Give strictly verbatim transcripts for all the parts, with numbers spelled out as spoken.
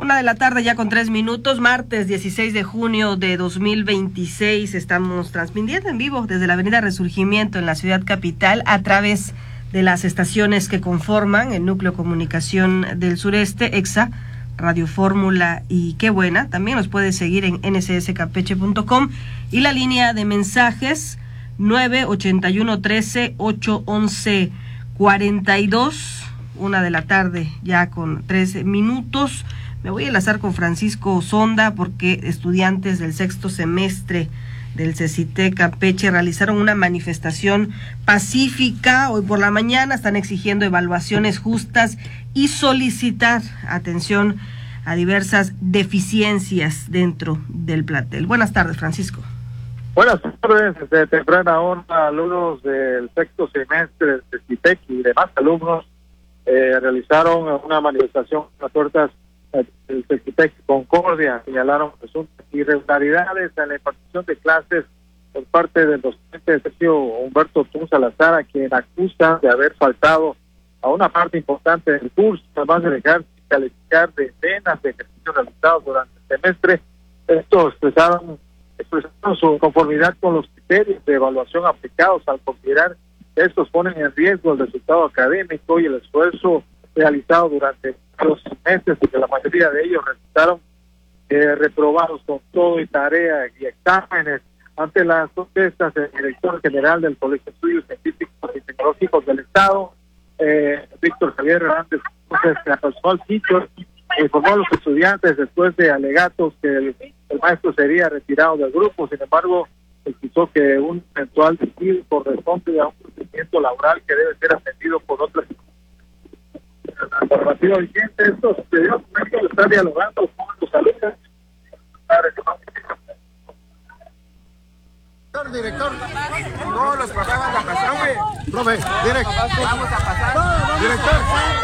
Una de la tarde ya con tres minutos, martes dieciséis de junio de dos mil veintiséis. Estamos transmitiendo en vivo desde la avenida Resurgimiento en la ciudad capital a través de las estaciones que conforman el Núcleo Comunicación del Sureste, EXA, Radio Fórmula y Qué Buena. También nos puede seguir en ene ese ese campeche punto com y la línea de mensajes nueve ochenta y uno trece ocho once cuarenta y dos. Una de la tarde ya con tres minutos. Me voy a enlazar con Francisco Sonda porque estudiantes del sexto semestre del CECITEC Campeche realizaron una manifestación pacífica hoy por la mañana. Están exigiendo evaluaciones justas y solicitar atención a diversas deficiencias dentro del plantel. Buenas tardes, Francisco. Buenas tardes. Desde temprana hora, alumnos del sexto semestre del CECITEC y demás alumnos eh, realizaron una manifestación con las puertas el CECITEC Concordia. Señalaron presuntas irregularidades en la impartición de clases por parte del docente Sergio Humberto Tun Salazar, a quien acusan de haber faltado a una parte importante del curso, además de dejar sin calificar decenas de ejercicios realizados durante el semestre. Estos expresaron, expresaron su conformidad con los criterios de evaluación aplicados al considerar que estos ponen en riesgo el resultado académico y el esfuerzo realizado durante los meses, y que la mayoría de ellos resultaron eh, reprobados con todo y tarea y exámenes. Ante las protestas, el director general del Colegio de Estudios Científicos y Tecnológicos del Estado, eh, Víctor Javier Hernández, se apersonó al sitio e informó a los estudiantes después de alegatos que el, el maestro sería retirado del grupo. Sin embargo, explicó que un eventual despido corresponde a un procedimiento laboral que debe ser atendido por otras normativa vigente. Estos documentos están dialogando con los alumnos. Director, no, los papás van a pasar, güey. Profe, director. Vamos a pasar. Director.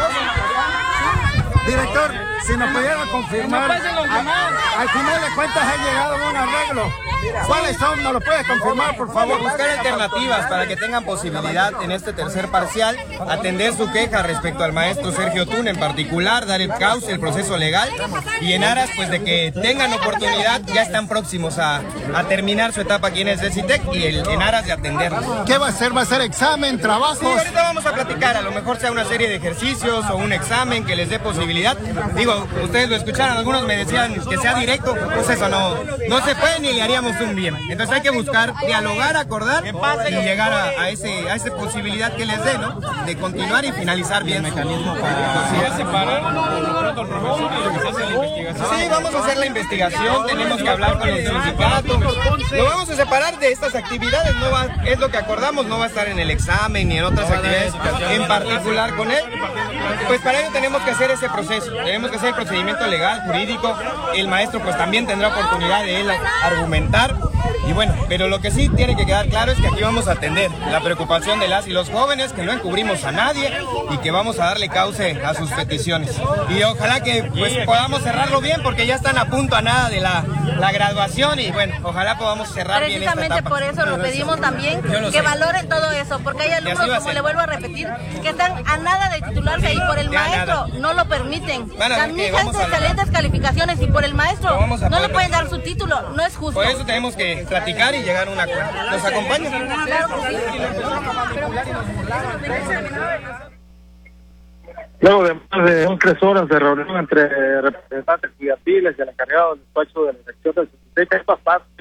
Director, si nos pudiera confirmar, a, al final de cuentas ha llegado a un arreglo. ¿Cuáles son? ¿Nos lo puede confirmar, por favor? Buscar alternativas para que tengan posibilidad en este tercer parcial, atender su queja respecto al maestro Sergio Tun en particular, dar el cauce, el proceso legal, y en aras pues de que tengan oportunidad, ya están próximos a, a terminar su etapa aquí en el CECITEC y el, en aras de atenderlos. ¿Qué va a hacer? ¿Va a ser examen, trabajos? Sí, ahorita vamos a platicar, a lo mejor sea una serie de ejercicios o un examen que les dé posibilidad. Digo, ustedes lo escucharon, algunos me decían que sea directo, pues eso no, no se puede ni le haríamos un bien. Entonces hay que buscar dialogar, acordar y llegar a, a ese a esa posibilidad que les dé, ¿no? De continuar y finalizar bien el mecanismo para separar pronto el profesor y lo que se hace la investigación. Sí, vamos a hacer la investigación, tenemos que hablar con los sindicatos. Lo vamos a separar de estas actividades, no va, es lo que acordamos, no va a estar en el examen ni en otras actividades en particular con él. Pues para ello tenemos que hacer ese proceso, tenemos que hacer el procedimiento legal, jurídico. El maestro pues también tendrá oportunidad de él argumentar. Y bueno, pero lo que sí tiene que quedar claro es que aquí vamos a atender la preocupación de las y los jóvenes, que no encubrimos a nadie y que vamos a darle cauce a sus peticiones. Y ojalá que pues podamos cerrarlo bien, porque ya están a punto a nada de la, la graduación y bueno, ojalá podamos cerrar bien esta etapa. Precisamente por eso lo pedimos también, que valoren todo eso, porque hay alumnos, como le vuelvo a repetir, que están a nada de titularse y por el maestro no lo permiten. También hacen excelentes calificaciones y por el maestro no le pueden dar su título, no es justo. Por eso tenemos que platicar y llegar a un acuerdo. ¿Nos acompaña? Claro que sí. Luego de más de tres horas de reunión entre representantes estudiantiles y el encargado del despacho de la dirección del CECITEC, hay más